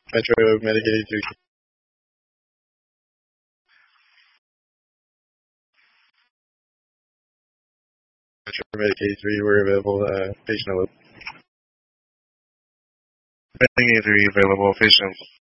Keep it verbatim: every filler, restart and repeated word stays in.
Metro Medicaid three. Metro Medicaid three were available. Uh, patient alert. Medicaid three available. Patient